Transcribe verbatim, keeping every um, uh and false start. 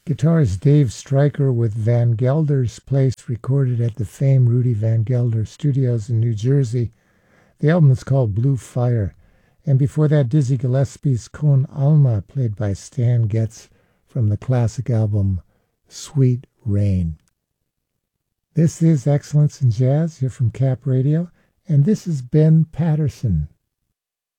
Guitarist Dave Stryker with Van Gelder's Place, recorded at the famed Rudy Van Gelder Studios in New Jersey. The album is called Blue Fire. And before that, Dizzy Gillespie's Con Alma, played by Stan Getz from the classic album Sweet Rain. This is Excellence in Jazz, here from Cap Radio, and this is Ben Patterson.